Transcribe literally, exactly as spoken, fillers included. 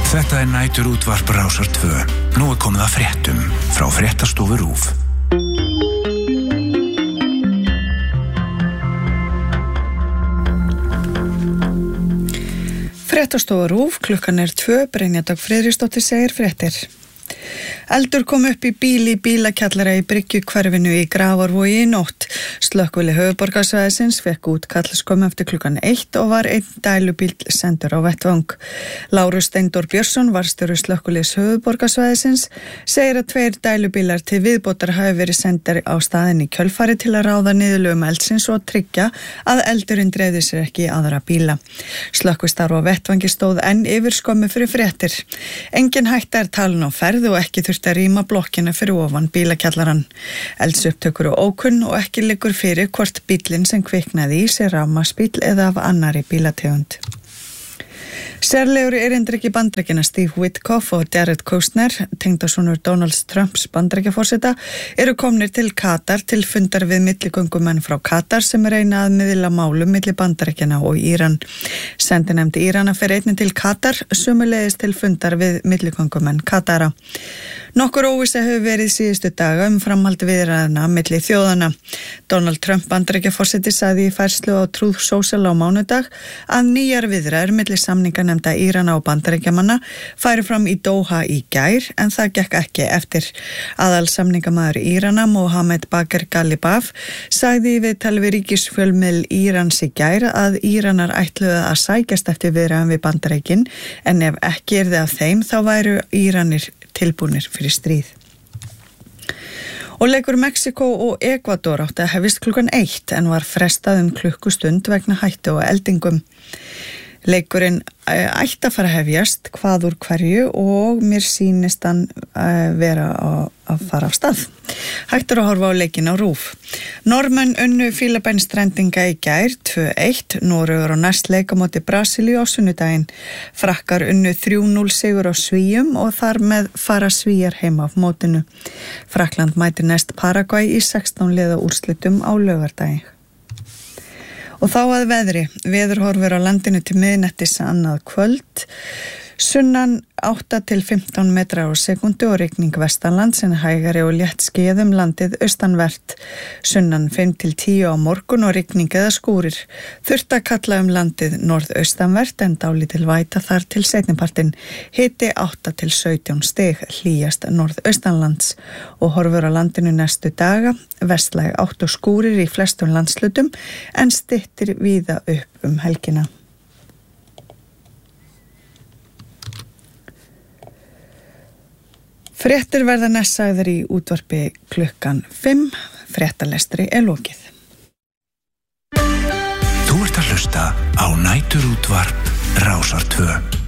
Þetta er næturútvarp Rásar tvö. Nú er komið að fréttum frá Fréttastofu RÚV. Fréttastofu RÚV, klukkan er tvö, Brynja Dögg Friðriksdóttir segir fréttir. Eldur kom upp í bíl í bílakjallara í Bryggjukverfinu í Grafarvogi í nótt. Slökkvili höfuðborgarsvæðisins fekk útkall skömmu eftir klukkan eitt og var einn dælubíll sendur á vettvang. Lárus Steindór Björnsson, varðstjóri slökkvilis höfuðborgarsvæðisins, segir að tveir dælubílar til viðbótar hafi verið sendir á staðinn í kjölfari til að ráða niðurlögum eldsins og tryggja að eldurinn dreifði sér ekki í aðra bíla. Slökkvistarf á vettvangi stóð enn yfir skömmu fyrir fréttir. Engin hætta er talin á ferð og ekki þurfti að rýma blokkina fyrir ofan bílakjallaran. Eldsupptökur og ókunn og ekki liggur fyrir hvort bíllinn sem kviknaði í sé rafmagnsbíll eða af annarri bílategund. Sérlegur erindreki Bandaríkjanna Steve Witkoff og Jared Kushner, tengdasonur Donald Trumps Bandaríkjaforseta, eru komnir til Katar til fundar við milligöngumenn frá Katar sem reyna að miðla málum milli Bandaríkjanna og Íran. Sendinefnd Írana fer einnig til Katar, sömuleiðis til fundar við milligöngumenn Katara. Nokkur óvissa hefur verið síðustu daga um framhald viðræðna milli þjóðana. Donald Trump Bandaríkjaforseti sagði í færslu á Truth Social á mánudag að nýjar viðræður milli samninganefnda Írana og Bandaríkjamanna færi fram í Doha í gær en það gekk ekki eftir. Aðalsamningamaður Írana Mohammed Bagher Ghalibaf sagði í viðtali við ríkisfjölmiðil Írans í gær að Íranar ætluðu að sækjast eftir viðræðum við Bandaríkin en ef ekki yrði af þeim þá væru Íranir tilbúnir fyrir stríð. Og leikur Mexíkó og Ekvador átti að hefjast klukkan eitt en var frestað um klukkustund vegna hættu og eldingum. Leikurinn ætti að fara að hefjast hvað úr hverju og mér sýnist hann vera að fara af stað. Hægt er að horfa á leikinn á RÚV. Norðmenn unnu Fílabeinsstrendinga í gær tvö eitt, Noregur á næst leik á móti Brasilíu á sunnudaginn. Frakkar unnu þrjú núll sigur á Svíum og þar með fara Svíar heim af mótinu. Frakkland mætir næst Paragvæ í sextán liða úrslitum á laugardaginn. Og þá að veðri, veðurhorfur á landinu til miðnættis annað kvöld, sunnan átta til fimmtán metrar á sekundu og rigning vestanlands en hægari og létt skýjað um landið austanvert. Sunnan fimm til tíu á morgun og rigning eða skúrir. Þurft að kalla um landið norðaustanvert en dálítil væta þar til seinnipartinn. Hiti átta til sautján stig, hlýjast norðaustanlands og horfur á landinu næstu daga, vestlæg átt og skúrir í flestum landslutum en styttir víða upp um helgina. Fréttir verða næst sagðar í útvarpi klukkan fimm, fréttalestri er lokið. Þú ert að hlusta á næturútvarp Rásar tvö.